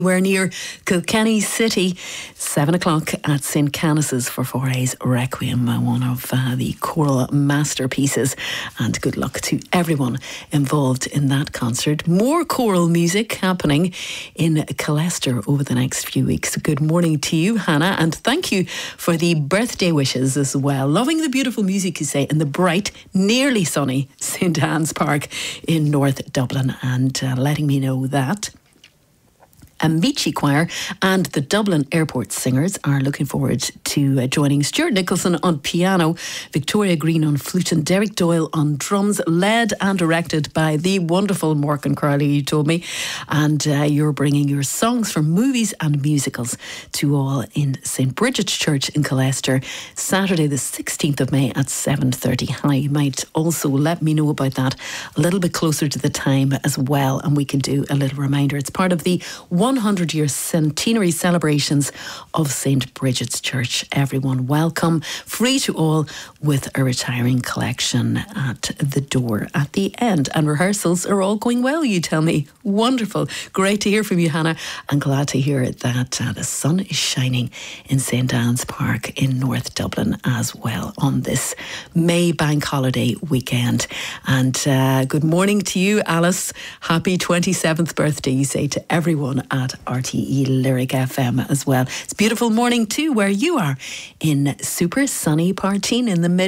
We're near Kilkenny City, 7 o'clock at St. Canice's for Foray's Requiem, one of the choral masterpieces. And good luck to everyone involved in that concert. More choral music happening in Killester over the next few weeks. Good morning to you, Hannah, and thank you for the birthday wishes as well. Loving the beautiful music, you say, in the bright, nearly sunny St. Anne's Park in North Dublin, and letting me know that Amici Choir and the Dublin Airport Singers are looking forward to joining Stuart Nicholson on piano, Victoria Green on flute and Derek Doyle on drums, led and directed by the wonderful Morgan Crowley, you told me. And you're bringing your songs from movies and musicals to all in St. Bridget's Church in Killester, Saturday the 16th of May at 7:30. Hi, you might also let me know about that a little bit closer to the time as well, and we can do a little reminder. It's part of the 100-year centenary celebrations of St. Bridget's Church. Everyone welcome, free to all, with a retiring collection at the door at the end. And rehearsals are all going well, you tell me. Wonderful. Great to hear from you, Hannah. And glad to hear that the sun is shining in St. Anne's Park in North Dublin as well on this May bank holiday weekend. And good morning to you, Alice. Happy 27th birthday, you say to everyone at RTE Lyric FM as well. It's a beautiful morning too where you are in super sunny Partine in the mid